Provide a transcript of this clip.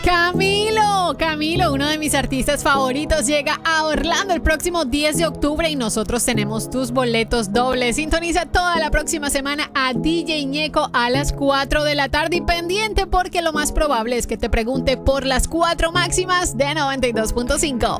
Camilo, uno de mis artistas favoritos, llega a Orlando el próximo 10 de octubre y nosotros tenemos tus boletos dobles. Sintoniza toda la próxima semana a DJ Ñeco a las 4 de la tarde y pendiente porque lo más probable es que te pregunte por las 4 máximas de 92.5.